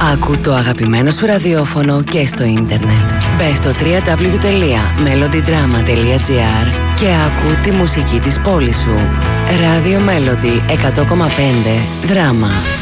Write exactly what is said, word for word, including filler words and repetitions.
Άκου το αγαπημένο σου ραδιόφωνο και στο ίντερνετ. Μπες στο double-u double-u double-u τελεία melody drama τελεία gr και άκου τη μουσική της πόλης σου. Radio Melody εκατό κόμμα πέντε Δράμα.